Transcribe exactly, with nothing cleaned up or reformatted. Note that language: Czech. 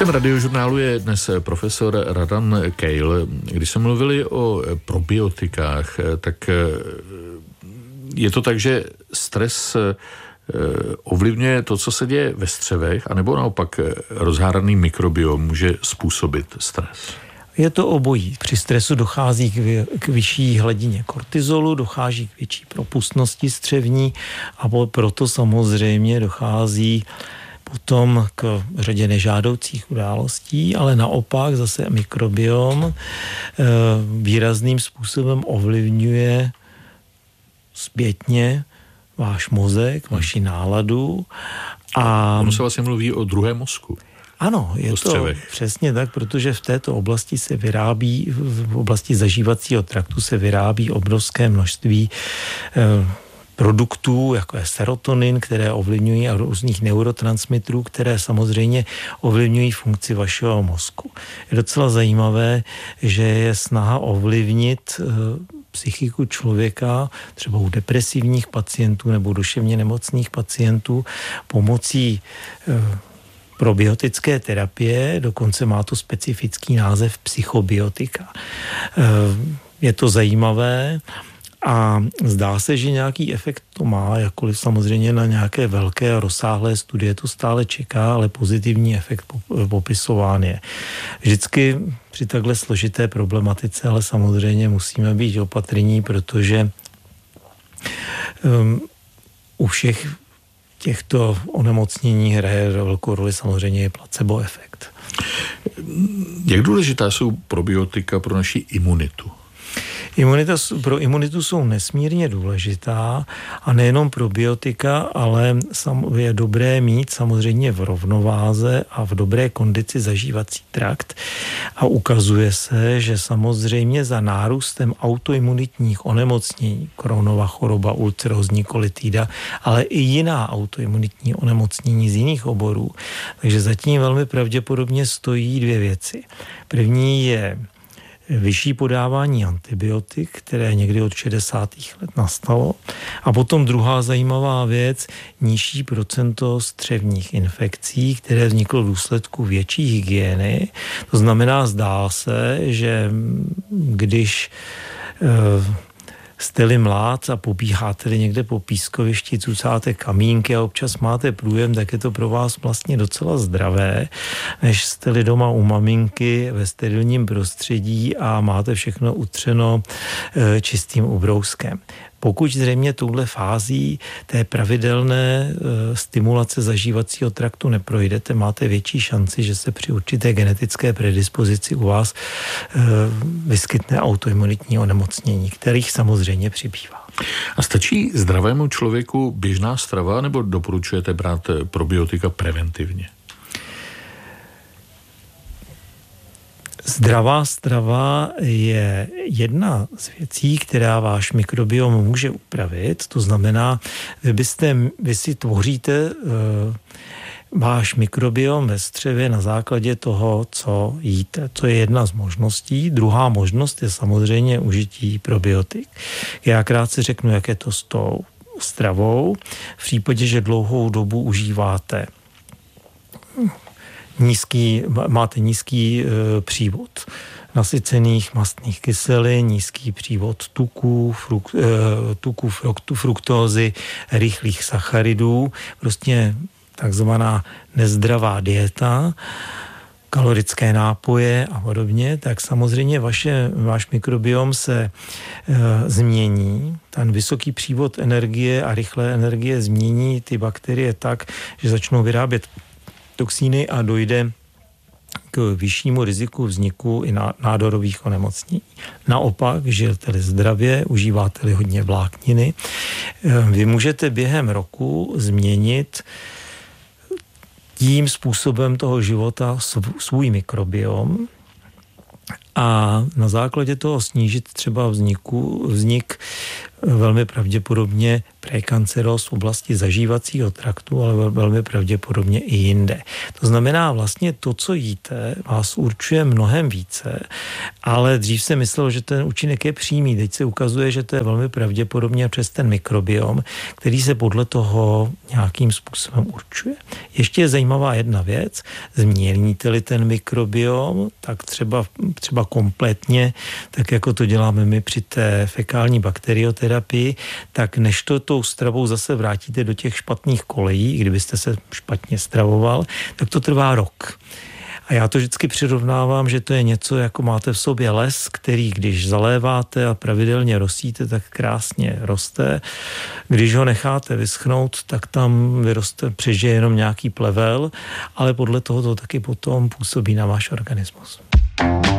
Hostem Radiožurnálu je dnes profesor Radan Keil. Když jsme mluvili o probiotikách, tak je to tak, že stres ovlivňuje to, co se děje ve střevech, anebo naopak rozháraný mikrobiom může způsobit stres? Je to obojí. Při stresu dochází k, vy, k vyšší hladině kortizolu, dochází k větší propustnosti střevní a proto samozřejmě dochází potom k řadě nežádoucích událostí, ale naopak zase mikrobiom výrazným způsobem ovlivňuje zpětně váš mozek, vaši náladu. A ono se vlastně mluví o druhém mozku. Ano, je to přesně tak, protože v této oblasti se vyrábí, v oblasti zažívacího traktu se vyrábí obrovské množství eh, produktů, jako je serotonin, které ovlivňují a různých neurotransmitrů, které samozřejmě ovlivňují funkci vašeho mozku. Je docela zajímavé, že je snaha ovlivnit eh, psychiku člověka, třeba u depresivních pacientů nebo duševně nemocných pacientů, pomocí eh, probiotické terapie, dokonce má to specifický název psychobiotika. Je to zajímavé a zdá se, že nějaký efekt to má, jakkoliv samozřejmě na nějaké velké a rozsáhlé studie to stále čeká, ale pozitivní efekt popisován je. Vždycky při takhle složité problematice, ale samozřejmě musíme být opatrní, protože um, u všech těchto onemocnění hraje velkou roli samozřejmě je placebo efekt. Jak důležitá jsou probiotika pro naši imunitu? Imunita, pro imunitu jsou nesmírně důležitá a nejenom probiotika, ale je dobré mít samozřejmě v rovnováze a v dobré kondici zažívací trakt a ukazuje se, že samozřejmě za nárůstem autoimunitních onemocnění, Crohnova choroba, ulcerózní kolitída, ale i jiná autoimunitní onemocnění z jiných oborů, takže zatím velmi pravděpodobně stojí dvě věci. První je vyšší podávání antibiotik, které někdy od šedesátých let nastalo. A potom druhá zajímavá věc, nižší procento střevních infekcí, které vzniklo v důsledku větší hygieny. To znamená, zdá se, že když eh, jste-li mlád a pobíháte někde po pískovišti, cucáte kamínky a občas máte průjem, tak je to pro vás vlastně docela zdravé, než jste-li doma u maminky ve sterilním prostředí a máte všechno utřeno čistým ubrouskem. Pokud zřejmě touhle fází té pravidelné e, stimulace zažívacího traktu neprojdete, máte větší šanci, že se při určité genetické predispozici u vás e, vyskytne autoimunitní onemocnění, kterých samozřejmě přibývá. A stačí zdravému člověku běžná strava, nebo doporučujete brát probiotika preventivně? Zdravá strava je jedna z věcí, která váš mikrobiom může upravit. To znamená, vy, byste, vy si tvoříte uh, váš mikrobiom ve střevě na základě toho, co jíte. To je jedna z možností. Druhá možnost je samozřejmě užití probiotik. Já krátce řeknu, jak je to s tou stravou. V případě, že dlouhou dobu užíváte Nízký, máte nízký e, přívod nasycených mastných kyselin, nízký přívod tuků, fruk, e, tuků fruktu, fruktózy, rychlých sacharidů, prostě takzvaná nezdravá dieta, kalorické nápoje a podobně, tak samozřejmě vaše, váš mikrobiom se e, změní. Ten vysoký přívod energie a rychlé energie změní ty bakterie tak, že začnou vyrábět toxíny a dojde k vyššímu riziku vzniku i nádorových onemocnění. Naopak, žijete-li zdravě, užíváte-li hodně vlákniny, vy můžete během roku změnit tím způsobem toho života svůj mikrobiom a na základě toho snížit třeba vzniku, vznik velmi pravděpodobně prekanceróz v oblasti zažívacího traktu, ale velmi pravděpodobně i jinde. To znamená vlastně to, co jíte, vás určuje mnohem více, ale dřív se myslelo, že ten účinek je přímý. Teď se ukazuje, že to je velmi pravděpodobně přes ten mikrobiom, který se podle toho nějakým způsobem určuje. Ještě je zajímavá jedna věc. Zmírníte-li ten mikrobiom, tak třeba, třeba kompletně, tak jako to děláme my při té fekální bakterioterapii, tak než to tou stravou zase vrátíte do těch špatných kolejí, kdybyste se špatně stravoval, tak to trvá rok. A já to vždycky přirovnávám, že to je něco, jako máte v sobě les, který když zaléváte a pravidelně rosíte, tak krásně roste. Když ho necháte vyschnout, tak tam vyroste, přežije jenom nějaký plevel, ale podle toho to taky potom působí na váš organismus.